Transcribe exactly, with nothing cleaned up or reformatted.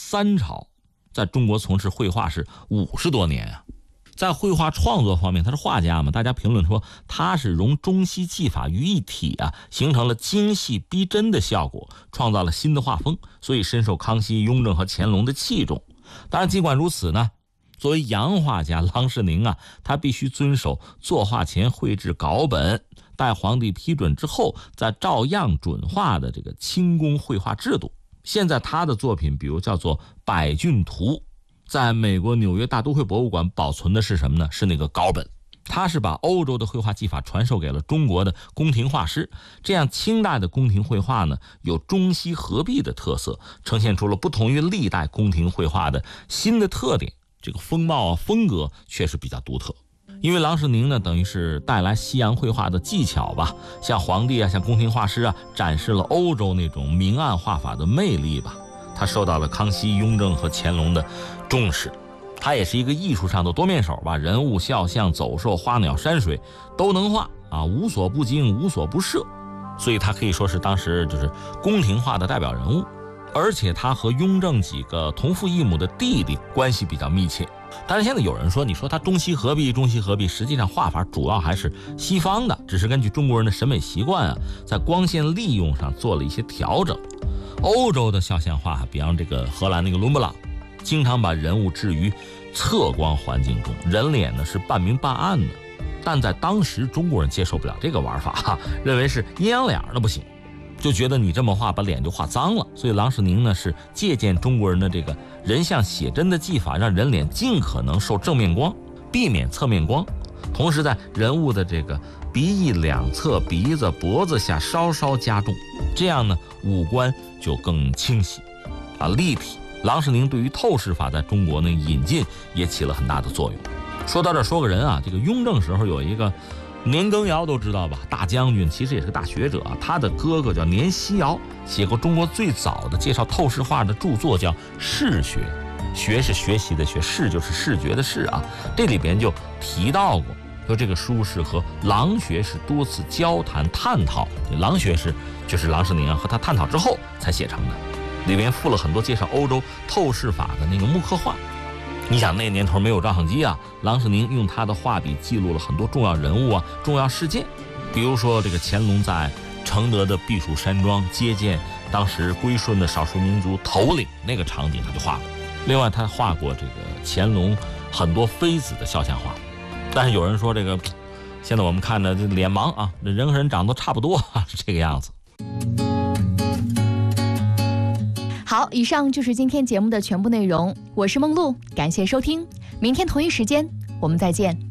三朝，在中国从事绘画是五十多年啊。在绘画创作方面，他是画家嘛，大家评论说他是融中西技法于一体啊，形成了精细逼真的效果，创造了新的画风，所以深受康熙、雍正和乾隆的器重。当然尽管如此呢，作为洋画家郎世宁啊，他必须遵守作画前绘制稿本，待皇帝批准之后再照样准画的这个清宫绘画制度。现在他的作品比如叫做《百骏图》，在美国纽约大都会博物馆保存的是什么呢？是那个稿本。他是把欧洲的绘画技法传授给了中国的宫廷画师，这样清代的宫廷绘画呢，有中西合璧的特色，呈现出了不同于历代宫廷绘画的新的特点，这个风貌啊风格确实比较独特。因为郎世宁呢，等于是带来西洋绘画的技巧吧，向皇帝啊，向宫廷画师啊，展示了欧洲那种明暗画法的魅力吧。他受到了康熙、雍正和乾隆的重视，他也是一个艺术上的多面手吧，人物、肖像、走兽、花鸟、山水都能画啊，无所不精，无所不涉，所以他可以说是当时就是宫廷画的代表人物。而且他和雍正几个同父异母的弟弟关系比较密切。但是现在有人说，你说他中西合璧，中西合璧，实际上画法主要还是西方的，只是根据中国人的审美习惯啊，在光线利用上做了一些调整。欧洲的肖像画，比方这个荷兰那个伦勃朗，经常把人物置于侧光环境中，人脸呢是半明半暗的。但在当时中国人接受不了这个玩法，认为是阴阳脸的不行，就觉得你这么画把脸就画脏了。所以郎世宁呢是借鉴中国人的这个人像写真的技法，让人脸尽可能受正面光，避免侧面光，同时在人物的这个鼻翼两侧、鼻子、脖子下稍稍加重，这样呢五官就更清晰啊立体。郎世宁对于透视法在中国呢引进也起了很大的作用。说到这儿说个人啊，这个雍正时候有一个年羹尧，都知道吧，大将军，其实也是个大学者啊。他的哥哥叫年希尧，写过中国最早的介绍透视画的著作，叫《视学》，学是学习的学，视就是视觉的视啊。这里边就提到过，说这个书是和郎学士多次交谈探讨，郎学士就是郎世宁啊，和他探讨之后才写成的，里边附了很多介绍欧洲透视法的那个木刻画。你想那年头没有照相机啊，郎世宁用他的画笔记录了很多重要人物啊、重要事件，比如说这个乾隆在承德的避暑山庄接见当时归顺的少数民族头领那个场景，他就画过。另外他画过这个乾隆很多妃子的肖像画，但是有人说这个现在我们看的脸盲啊，人和人长得都差不多啊，是这个样子。 好，以上就是今天节目的全部内容，我是梦露，感谢收听，明天同一时间我们再见。